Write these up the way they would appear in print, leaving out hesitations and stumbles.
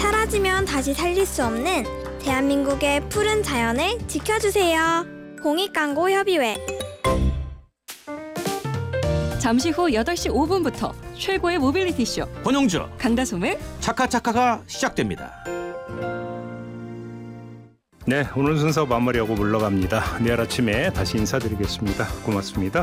사라지면 다시 살릴 수 없는 대한민국의 푸른 자연을 지켜주세요. 공익광고협의회. 잠시 후 8시 5분부터 최고의 모빌리티 쇼 권용주 강다솜의 차카차카가 시작됩니다. 네, 오늘 순서 마무리하고 물러갑니다. 내일 아침에 다시 인사드리겠습니다. 고맙습니다.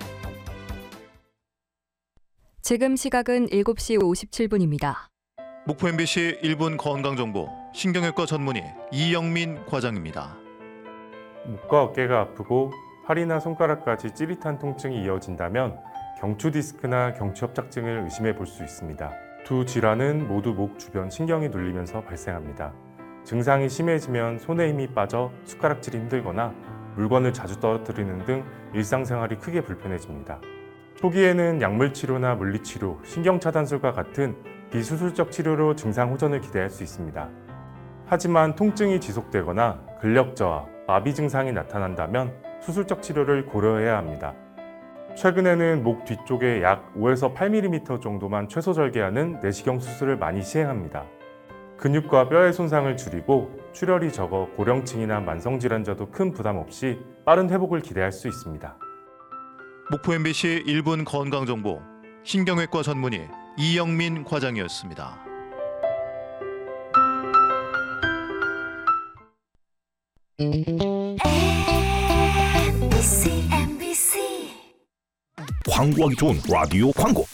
지금 시각은 7시 57분입니다. 목포 MBC 1분 건강정보 신경외과 전문의 이영민 과장입니다. 목과 어깨가 아프고 팔이나 손가락까지 찌릿한 통증이 이어진다면 경추 디스크나 경추 협착증을 의심해 볼 수 있습니다. 두 질환은 모두 목 주변 신경이 눌리면서 발생합니다. 증상이 심해지면 손에 힘이 빠져 숟가락질이 힘들거나 물건을 자주 떨어뜨리는 등 일상생활이 크게 불편해집니다. 초기에는 약물치료나 물리치료, 신경차단술과 같은 비수술적 치료로 증상 호전을 기대할 수 있습니다. 하지만 통증이 지속되거나 근력저하, 마비 증상이 나타난다면 수술적 치료를 고려해야 합니다. 최근에는 목 뒤쪽에 약 5에서 8mm 정도만 최소 절개하는 내시경 수술을 많이 시행합니다. 근육과 뼈의 손상을 줄이고 출혈이 적어 고령층이나 만성질환자도 큰 부담 없이 빠른 회복을 기대할 수 있습니다. 목포 MBC 1분 건강정보 신경외과 전문의 이영민 과장이었습니다. 광고하기 좋은 라디오 광고.